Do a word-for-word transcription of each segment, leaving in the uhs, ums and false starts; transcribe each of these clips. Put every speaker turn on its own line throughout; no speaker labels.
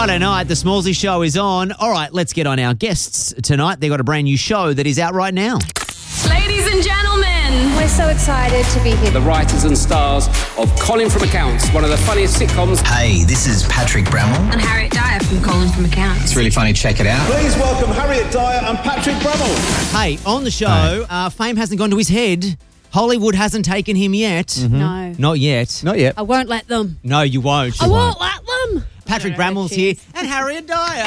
Friday night, the Smallsy Show is on. All right, let's get on our guests tonight. They've got a brand new show that is out right now.
Ladies and gentlemen,
we're so excited to be here.
The writers and stars of Colin from Accounts, one of the funniest sitcoms.
Hey, this is Patrick Brammall.
And Harriet Dyer from Colin from Accounts.
It's really funny, check it out.
Please welcome Harriet Dyer and Patrick Brammall.
Hey, on the show, hey. uh, fame hasn't gone to his head. Hollywood hasn't taken him yet.
Mm-hmm. No.
Not yet.
Not yet.
I won't let them.
No, you won't.
I
You
won't,
won't.
let them.
Patrick Brammall's here and Harriet Dyer.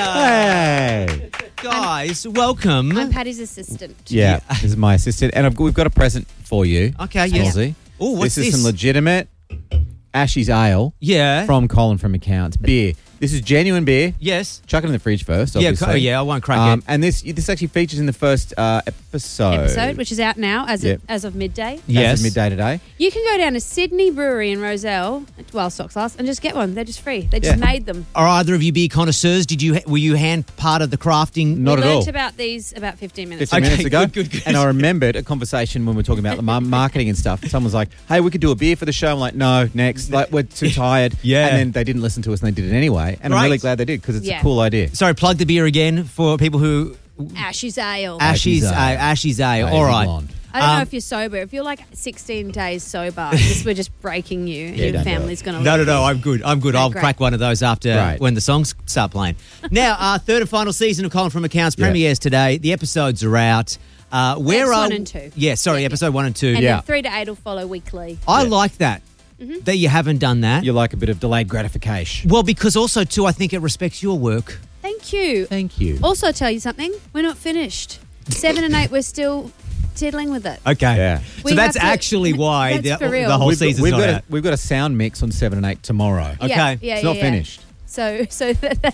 Hey.
Guys, welcome.
I'm Patty's assistant.
Yeah, this is my assistant. And I've, we've got a present for you.
Okay, yes.
Smallsy.
Oh, what's
this? This
this?
is some legitimate Ashes Ale.
Yeah.
From Colin from Accounts. Beer. This is genuine beer.
Yes.
Chuck it in the fridge first,
Yeah,
obviously.
oh, yeah, I won't crack
um,
it.
And this this actually features in the first uh, episode.
Episode, which is out now as,
Yep.
of, as of midday.
Yes.
As of midday today.
You can go down to Sydney Brewery in Roselle, while stocks last, and just get one. They're just free. They just
Yeah.
made them.
Are either of you beer connoisseurs? Did you were you hand part of the crafting?
Not
we
at all.
learnt about these about fifteen minutes
fifteen
ago.
minutes ago.
good, good, good.
And I remembered a conversation when we were talking about the mar- marketing and stuff. Someone was like, hey, we could do a beer for the show. I'm like, no, next. Like, we're too tired.
Yeah.
And then they didn't listen to us and they did it anyway. And I'm
Right.
really glad they did because it's
Yeah.
a cool idea.
Sorry, plug the beer again for people who...
Ashes Ale.
Ashes
Ashes
Ale.
Ale.
Ashes Ale.
Lazy
All right.
blonde.
I don't know
Um,
if you're sober. If you're like sixteen days sober, this, we're just breaking you and
Yeah,
your
don't do
family's
it.
going to
No, no, no. I'm good. I'm good.
Oh,
I'll
great.
crack one of those after
Right.
when the songs start playing. Now, our third and final season of Colin from Accounts
Yeah.
premieres today. The episodes are out. Uh, where
Episode
are
one and two.
Yeah, sorry,
Yeah,
episode one and two.
And
Yeah.
then three to eight will follow weekly.
I
Yeah.
like that.
Mm-hmm.
That you haven't done that.
You like a bit of delayed gratification.
Well, because also too, I think it respects your work.
Thank you.
Thank you.
Also, I'll tell you something. We're not finished. Seven and eight, we're still tiddling with it.
Okay.
Yeah.
So
We
that's
have to-
actually why
That's
the,
for real.
the whole
we've got,
season's
we've,
not
got
out.
a, we've got a sound mix on seven and eight tomorrow.
Okay.
Yeah, yeah,
It's
yeah,
not
yeah.
finished.
So, so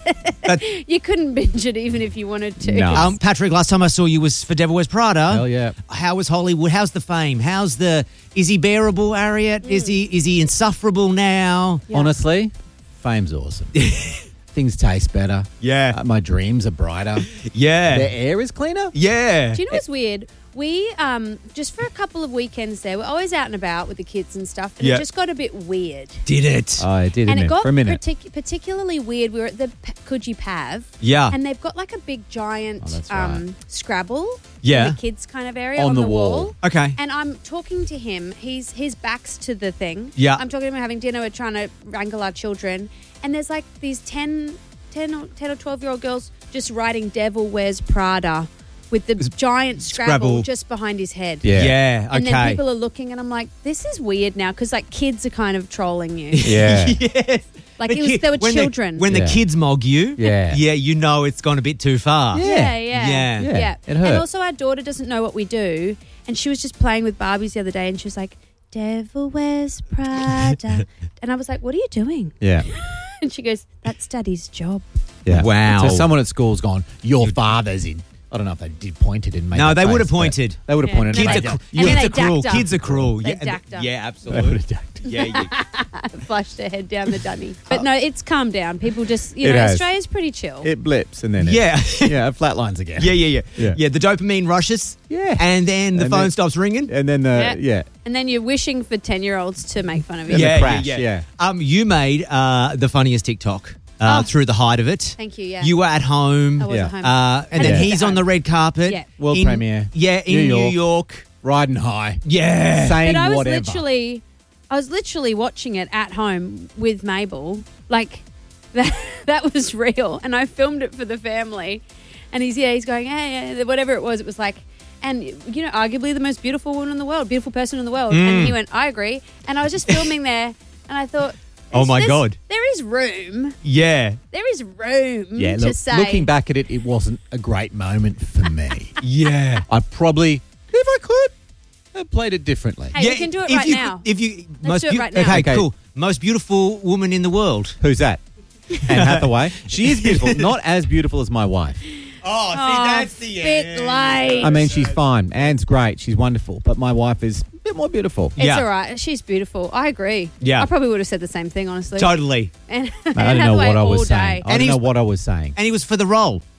you couldn't binge it even if you wanted to.
No.
Um, Patrick, last time I saw you was for Devil Wears Prada.
Hell yeah.
How was Hollywood? How's the fame? How's the... Is he bearable, Harriet?
Mm.
Is he is he insufferable now?
Yeah.
Honestly, fame's awesome. Things taste better.
Yeah.
Uh, my dreams are brighter.
Yeah.
The air is cleaner.
Yeah.
Do you know what's weird? We, um, just for a couple of weekends there, we're always out and about with the kids and stuff, and
Yeah.
it just got a bit weird.
Did it?
Oh, it did,
and
didn't
it
it?
got
For a minute.
partic- particularly weird. We were at the P- Coogee Pav.
Yeah.
And they've got like a big giant
Oh, that's
um,
right.
Scrabble
Yeah.
in the kids kind of area
On
on,
the
the, wall.
wall.
Okay.
And I'm talking to him. He's his back's to the thing.
Yeah.
I'm talking to him, we're having dinner, we're trying to wrangle our children. And there's like these ten, ten or ten or twelve year old girls just writing Devil Wears Prada with the giant Scrabble,
Scrabble.
just behind his head.
Yeah.
Yeah. Okay.
And then people are looking, and I'm like, this is weird now because like kids are kind of trolling you.
Yeah.
yes.
Like
The
it was,
kid-
there were
when the-
children.
when
Yeah.
the kids mog you,
Yeah.
yeah, you know it's gone a bit too far.
Yeah.
Yeah, yeah,
Yeah.
yeah.
Yeah, it
And
hurt.
also, our daughter doesn't know what we do, and she was just playing with Barbies the other day, and she was like, "Devil Wears Prada," and I was like, "What are you doing?"
Yeah.
And she goes, "That's Daddy's job."
Yeah.
Wow.
So someone at school's gone, your father's in. I don't know if they did point it and made
No,
that
they would
face,
have pointed.
but They would have
Yeah.
pointed.
Kids
and
are,
made
cru-
that-
And then
kids
they
are cruel.
dacked her.
Kids are cruel.
They
yeah, and-
dacked her.
yeah,
They would
absolutely.
have dacked.
yeah, yeah.
Flushed her head down the dunny. But no, it's calmed down. People just, you
It
know,
has.
Australia's pretty chill.
It blips and then it,
Yeah.
yeah, it flatlines again.
Yeah, yeah, yeah,
Yeah.
yeah. The dopamine rushes.
Yeah.
And then the
And
phone
then-
stops ringing.
And then the
Yeah.
yeah.
And then you're wishing for ten-year-olds to make fun of you.
And the
yeah,
crash,
yeah,
yeah.
Um, you made uh, the funniest TikTok uh,
Oh.
through the height of it.
Thank you, yeah.
You were at home.
I was
Yeah.
at home.
Uh, and
I
then
was
he's
at
on the
home.
red carpet.
Yeah.
World
in-
premiere.
Yeah, in
New
New
York.
York.
Riding high.
Yeah.
Saying
But I was
whatever.
literally, I was literally watching it at home with Mabel. Like that, that was real, and I filmed it for the family. And he's yeah, he's going, hey, yeah, whatever it was. It was like, and you know, arguably the most beautiful woman in the world, beautiful person in the world.
Mm.
And he went, I agree. And I was just filming there, and I thought,
Oh my
there's-
God.
there is room.
Yeah.
There is room
Yeah,
to
look,
say.
looking back at it, it wasn't a great moment for me.
Yeah.
I probably, if I could, have played it differently.
Hey, we can do it
if
right
you,
now.
If you
Let's do it
beau-
right now.
Okay,
Okay.
cool. Most beautiful woman in the world.
Who's that? Anne Hathaway. She is beautiful, not as beautiful as my wife.
Oh, see,
Oh,
that's the
bit
end.
late.
I mean, she's fine. Anne's great. She's wonderful. But my wife is a bit more beautiful.
It's
Yeah.
all right. She's beautiful. I agree.
Yeah.
I probably would have said the same thing, honestly.
Totally.
And
I don't know what I was saying. I
And
don't know
he's-
what I was saying.
And he was for the role.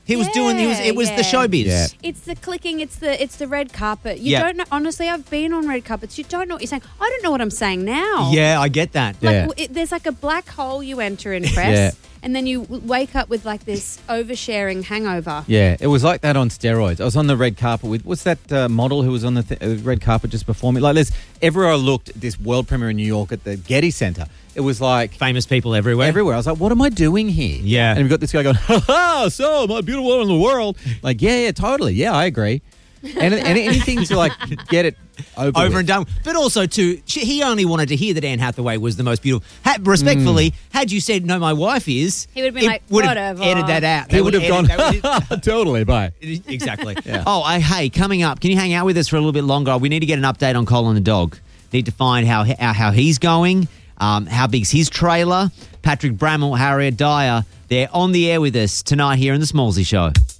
He was doing. He was. It was
Yeah,
the showbiz.
Yeah.
It's the clicking. It's the it's the red carpet. You
Yeah.
don't know. Honestly, I've been on red carpets. You don't know what you're saying. I don't know what I'm saying now.
Yeah, I get that.
Like
Yeah.
w- it, there's like a black hole you enter in press,
Yeah.
and then you w- wake up with like this oversharing hangover.
Yeah, it was like that on steroids. I was on the red carpet with, what's that uh, model who was on the th- uh, red carpet just before me? Like, there's, everywhere I looked at this world premiere in New York at the Getty Center, it was like
Famous people everywhere.
everywhere. I was like, what am I doing here?
Yeah.
And we've got this guy going, ha ha, so my beautiful woman in the world. Like, yeah, yeah, totally. Yeah, I agree. And, and anything to like get it over,
Over
with.
and done. But also, too, she, he only wanted to hear that Anne Hathaway was the most beautiful. Ha- respectfully, had you said, no, my wife is,
He would've been
it
like,
would have
whatever.
edited that out.
He
They
would have gone,
edit- that would-
totally, bye.
Exactly. Oh, I, hey, coming up, can you hang out with us for a little bit longer? We need to get an update on Colin the dog. Need to find how how, how he's going, um, how big's his trailer. Patrick Brammall, Harriet Dyer, they're on the air with us tonight here in the Smallsy Show.